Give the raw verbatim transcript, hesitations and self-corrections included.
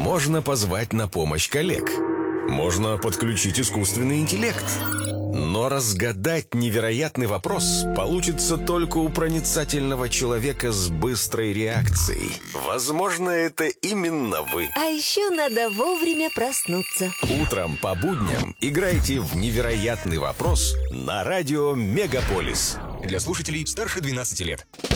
Можно позвать на помощь коллег. Можно подключить искусственный интеллект. Но разгадать невероятный вопрос получится только у проницательного человека с быстрой реакцией. Возможно, это именно вы. А еще надо вовремя проснуться. Утром по будням играйте в «Невероятный вопрос» на радио «Мегаполис». Для слушателей старше двенадцати лет.